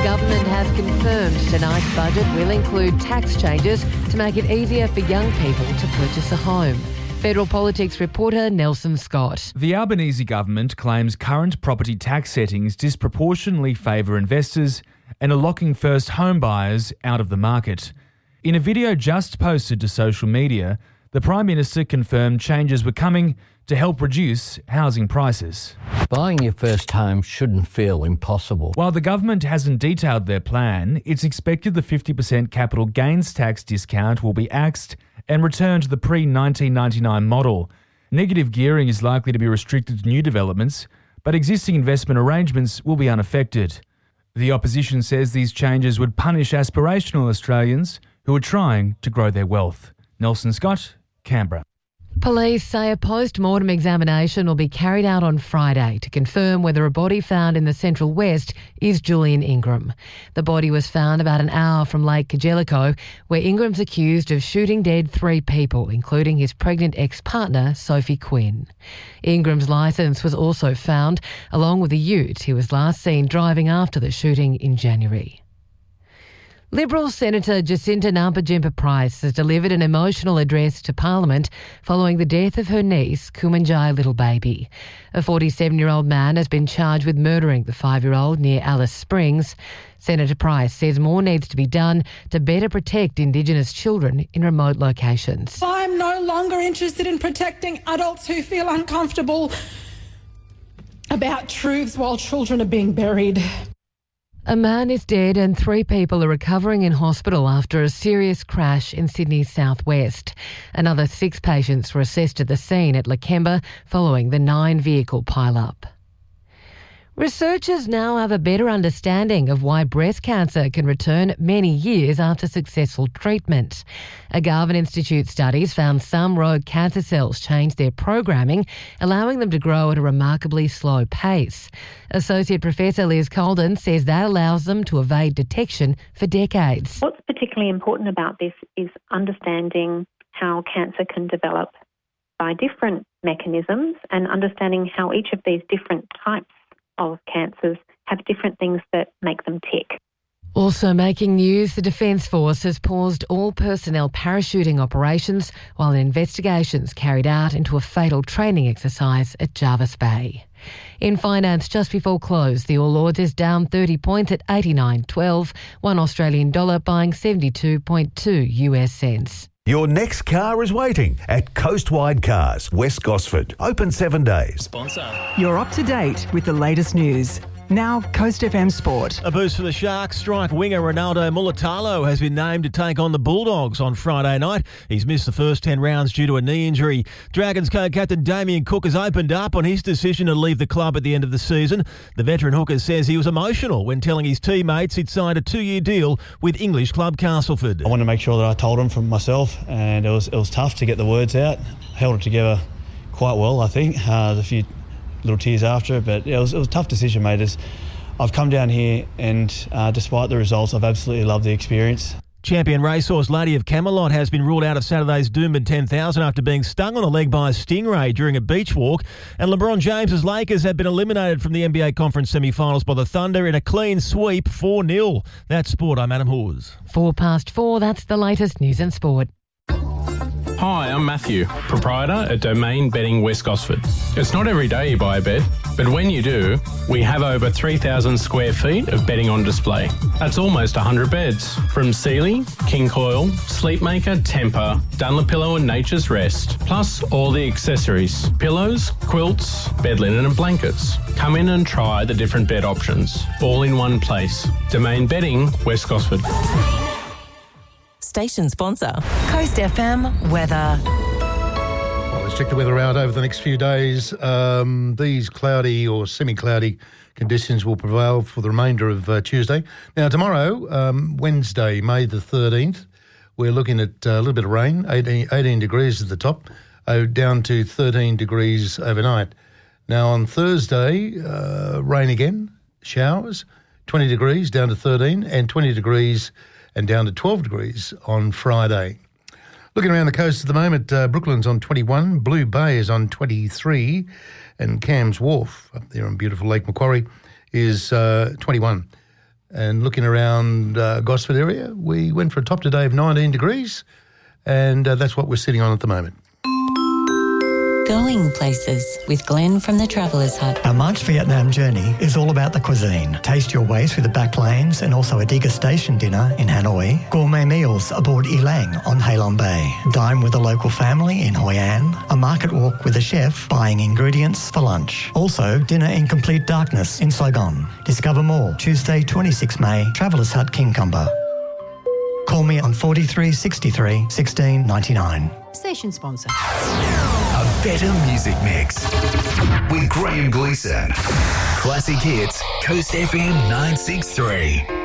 government has confirmed tonight's budget will include tax changes to make it easier for young people to purchase a home. Federal Politics reporter Nelson Scott. The Albanese government claims current property tax settings disproportionately favour investors and are locking first home buyers out of the market. In a video just posted to social media, the Prime Minister confirmed changes were coming to help reduce housing prices. Buying your first home shouldn't feel impossible. While the government hasn't detailed their plan, it's expected the 50% capital gains tax discount will be axed and returned to the pre-1999 model. Negative gearing is likely to be restricted to new developments, but existing investment arrangements will be unaffected. The opposition says these changes would punish aspirational Australians who are trying to grow their wealth. Nelson Scott, Canberra. Police say a post-mortem examination will be carried out on Friday to confirm whether a body found in the Central West is Julian Ingram. The body was found about an hour from Lake Kajelico, where Ingram's accused of shooting dead 3 people, including his pregnant ex-partner, Sophie Quinn. Ingram's licence was also found, along with a ute he was last seen driving after the shooting in January. Liberal Senator Jacinta Nampijinpa-Price has delivered an emotional address to Parliament following the death of her niece, Kumanjai Little Baby. A 47-year-old man has been charged with murdering the 5-year-old near Alice Springs. Senator Price says more needs to be done to better protect Indigenous children in remote locations. I'm no longer interested in protecting adults who feel uncomfortable about truths while children are being buried. A man is dead and 3 people are recovering in hospital after a serious crash in Sydney's southwest. Another 6 patients were assessed at the scene at Lakemba following the 9-vehicle pile-up. Researchers now have a better understanding of why breast cancer can return many years after successful treatment. A Garvan Institute studies found some rogue cancer cells change their programming, allowing them to grow at a remarkably slow pace. Associate Professor Liz Colden says that allows them to evade detection for decades. What's particularly important about this is understanding how cancer can develop by different mechanisms and understanding how each of these different types of cancers have different things that make them tick. Also making news, the Defence Force has paused all personnel parachuting operations while investigations carried out into a fatal training exercise at Jervis Bay. In finance, just before close, the All Ords is down 30 points at 89.12, $1 Australian dollar buying 72.2 US cents. Your next car is waiting at Coastwide Cars, West Gosford. Open 7 days. Sponsor. You're up to date with the latest news. Now, Coast FM Sport. A boost for the Sharks. Strike winger Ronaldo Mulatalo has been named to take on the Bulldogs on Friday night. He's missed the first 10 rounds due to a knee injury. Dragons co-captain Damien Cook has opened up on his decision to leave the club at the end of the season. The veteran hooker says he was emotional when telling his teammates he'd signed a 2-year deal with English club Castleford. I wanted to make sure that I told him from myself, and it was tough to get the words out. Held it together quite well, I think. There's a few little tears after it, but it was a tough decision, mate. I've come down here and despite the results, I've absolutely loved the experience. Champion racehorse Lady of Camelot has been ruled out of Saturday's Doomben 10,000 after being stung on the leg by a stingray during a beach walk. And LeBron James's Lakers have been eliminated from the NBA Conference semi-finals by the Thunder in a clean sweep 4-0. That's sport. I'm Adam Hawes. 4:04, that's the latest news and sport. Hi, I'm Matthew, proprietor at Domain Bedding West Gosford. It's not every day you buy a bed, but when you do, we have over 3,000 square feet of bedding on display. That's almost 100 beds, from Sealy, King Coil, Sleepmaker, Tempur, Dunlopillow and Nature's Rest, plus all the accessories, pillows, quilts, bed linen and blankets. Come in and try the different bed options, all in one place. Domain Bedding West Gosford. Station sponsor, Coast FM weather. Well, let's check the weather out over the next few days. These cloudy or semi-cloudy conditions will prevail for the remainder of Tuesday. Now, tomorrow, Wednesday, May the 13th, we're looking at a little bit of rain, 18 degrees at the top, down to 13 degrees overnight. Now, on Thursday, rain again, showers, 20 degrees down to 13, and 20 degrees and down to 12 degrees on Friday. Looking around the coast at the moment, Brooklyn's on 21, Blue Bay is on 23, and Cam's Wharf, up there on beautiful Lake Macquarie, is 21. And looking around Gosford area, we went for a top today of 19 degrees, and that's what we're sitting on at the moment. Going places with Glenn from the Travellers Hut. Our March Vietnam journey is all about the cuisine. Taste your way through the back lanes and also a degustation dinner in Hanoi. Gourmet meals aboard Elang on Halong Bay. Dine with a local family in Hoi An. A market walk with a chef buying ingredients for lunch. Also, dinner in complete darkness in Saigon. Discover more Tuesday, 26 May, Travellers Hut, Kincumber. Call me on 43 63 16 99. Station sponsor. A better music mix with Graham Gleeson. Classic hits, Coast FM 963.